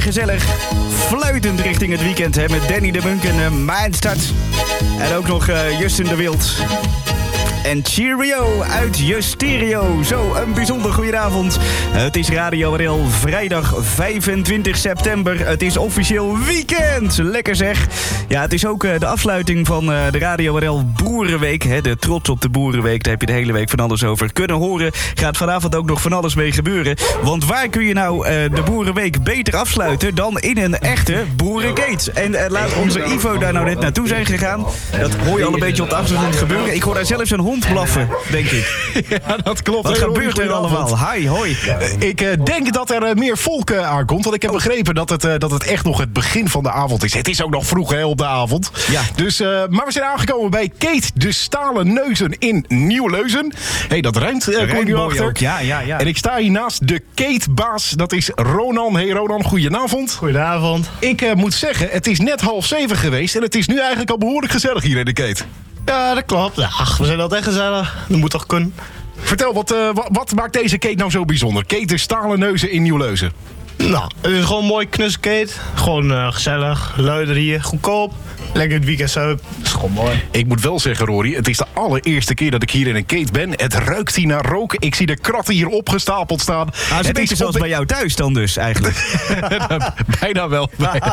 gezellig. Fluitend richting het weekend hè, met Danny de Munk en Mindstad. En ook nog Justin de Wild. En Cheerio uit je stereo. Zo, een bijzonder goedenavond. Het is Radio RL, vrijdag 25 september. Het is officieel weekend. Lekker zeg. Ja, het is ook de afsluiting van de Radio RL Boerenweek. Hè, de trots op de Boerenweek. Daar heb je de hele week van alles over kunnen horen. Gaat vanavond ook nog van alles mee gebeuren. Want waar kun je nou de Boerenweek beter afsluiten dan in een echte boerenkate? En laat onze Ivo daar nou net naartoe zijn gegaan. Dat hoor je al een beetje op de achtergrond gebeuren. Ik hoor daar zelfs een hond blaffen, denk ik. Ja, dat klopt. Wat gebeurt er allemaal? Hi, hoi. Ik denk dat er meer volk aankomt. Want ik heb begrepen dat het echt nog het begin van de avond is. Het is ook nog vroeg hè, op de avond. Ja. Dus, maar we zijn aangekomen bij Kate de Stalen Neuzen in Nieuw-Leuzen. Hé, dat rijmt. Kom je nu achter. Ook. Ja. En ik sta hier naast de Kate-baas. Dat is Ronan. Hey Ronan, goedenavond. Goedenavond. Ik moet zeggen, het is net 6:30 geweest. En het is nu eigenlijk al behoorlijk gezellig hier in de Kate. Ja, dat klopt. Ach, we zijn altijd gezellig. Dat moet toch kunnen. Vertel, wat maakt deze Kate nou zo bijzonder? Kate de Stalen Neuzen in Nieuw-Leuzen. Nou, het is gewoon een mooi knuskate. Gewoon gezellig, luider hier, goedkoop. Lekker het weekend zo. Dat is gewoon mooi. Ik moet wel zeggen, Rory, het is de allereerste keer dat ik hier in een Kate ben. Het ruikt hier naar roken. Ik zie de kratten hier opgestapeld staan. Het is zoals bij jou thuis dan dus, eigenlijk. Bijna wel.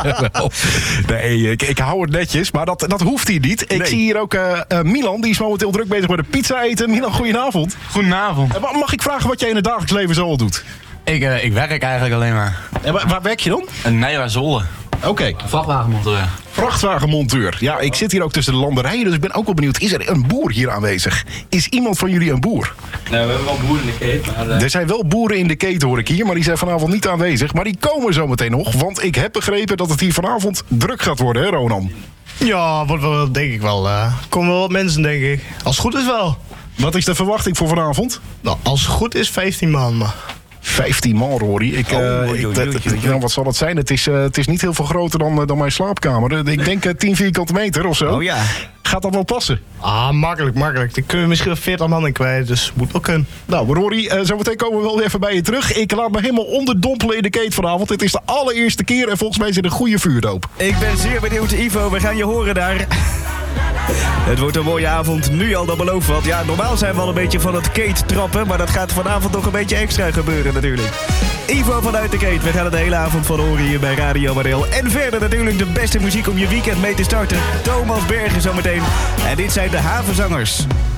Nee, ik hou het netjes, maar dat hoeft hier niet. Ik zie hier ook Milan, die is momenteel druk bezig met de pizza eten. Milan, goedenavond. Goedenavond. Mag ik vragen wat jij in het dagelijks leven zo al doet? Ik werk eigenlijk alleen maar. En waar werk je dan? Een Nijwa-Zolder. Oké. Vrachtwagenmonteur. Vrachtwagenmonteur. Ja, ik zit hier ook tussen de landerijen, dus ik ben ook wel benieuwd. Is er een boer hier aanwezig? Is iemand van jullie een boer? Nee, we hebben wel boeren in de keten. Maar Er zijn wel boeren in de keten, hoor ik hier, maar die zijn vanavond niet aanwezig. Maar die komen zo meteen nog, want ik heb begrepen dat het hier vanavond druk gaat worden, hè Ronan? Ja, wordt wel, denk ik wel. Komen wel wat mensen, denk ik. Als het goed is wel. Wat is de verwachting voor vanavond? Nou, als het goed is 15 man, maar. 15 man, Rory. Wat zal het zijn? Het is niet heel veel groter dan mijn slaapkamer. Ik denk 10 vierkante meter of zo. Oh ja. Gaat dat wel passen? Ah, makkelijk. Dan kunnen we misschien wel 40 man in kwijt, dus moet wel kunnen. Nou, Rory, zometeen komen we wel weer even bij je terug. Ik laat me helemaal onderdompelen in de Kate vanavond. Het is de allereerste keer en volgens mij is het een goede vuurdoop. Ik ben zeer benieuwd, Ivo. We gaan je horen daar. Het wordt een mooie avond, nu al, dat belooft wat. Ja, normaal zijn we al een beetje van het Kate trappen, maar dat gaat vanavond nog een beetje extra gebeuren natuurlijk. Ivo vanuit de Kate, we gaan het de hele avond van horen hier bij Radio RL. En verder natuurlijk de beste muziek om je weekend mee te starten. Thomas Bergen zometeen. En dit zijn de Havenzangers.